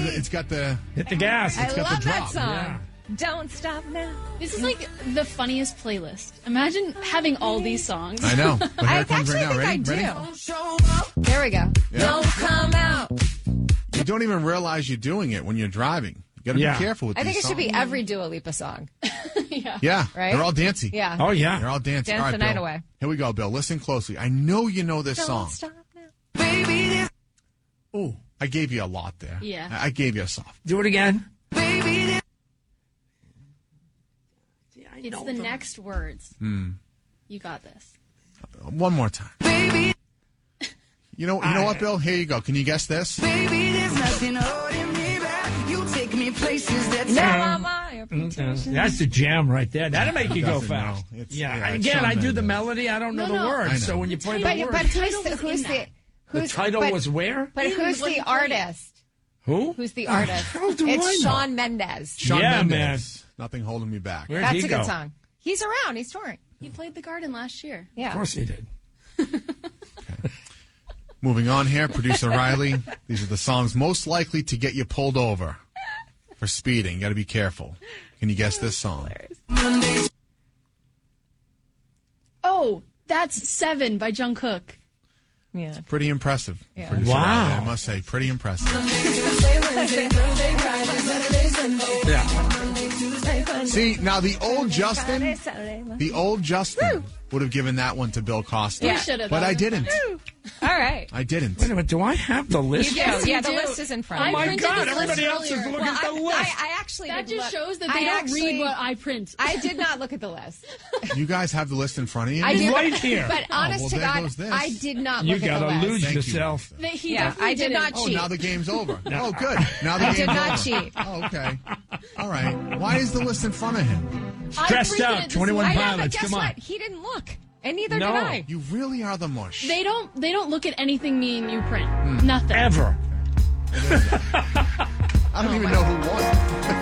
It's got the Hit the gas. I got the love that drop. song. Yeah. Don't stop now. This is like the funniest playlist. Imagine having all these songs. I know. But here I it comes actually right now. think Ready? I Ready? do. There we go. Yeah. Don't come out. You don't even realize you're doing it when you're driving. You got to Yeah. be careful with I think these it should be songs. every Dua Lipa song. Yeah, Right? they're all dancey. Yeah. Oh, yeah. They're all dancey. Dance all right, the night Bill. away. Here we go, Bill. Listen closely. I know you know this Don't song. stop now. Ooh, I gave you a lot there. Yeah. I gave you a soft. Do it again. It's the next words. You got this. One more time. You know what, Bill? Here you go. Can you guess this? Now I'm on your That's the jam right there. That'll make you go Doesn't fast. know. It's- Yeah. yeah, it's Again, Shawn I do the Mendes. melody. I don't know the No, words. I know. So when you play the But words, who's the title was where? But who's What the you play? artist? Who? Who's the artist? How do I It's know? Shawn Mendes. Shawn Yeah, Mendes. Nothing holding me back. Where'd That's he a go? good song. He's around. He's touring. He played the Garden last year. Yeah. Of course he did. Moving on here, producer Riley. These are the songs most likely to get you pulled over for speeding. You got to be careful. Can you guess this song? Oh, that's 7 by Jungkook. Yeah. Pretty impressive. Yeah. Producer Wow. Riley, I must say, pretty impressive. Yeah. See, now the old Justin would have given that one to Bill Costa. We should have. But I didn't. All right. I didn't. Wait a minute. Do I have the list? Yes, yeah, the do. list is in front I of My you. printed God, this everybody list else is earlier. looking at the list. I actually That didn't just look. shows that I they don't actually- read what I print. I did not look at the list. You guys have the list in front of you? I did, right here. But honest well, to there God, goes this. I did not You look at the gotta list. lose Thank you, yourself. Melissa. He Yeah, definitely I did didn't. not Oh, cheat. now the game's over. Oh, good. Now the I game's did not over. cheat. Oh, okay. All right. Why is the list in front of him? Stressed printed out. it this 21 I know, pilots. but guess Come on. what? He didn't look, and neither No. did I. You really are the mush. They don't look at anything me and you print. Nothing. Ever. I don't even know who won.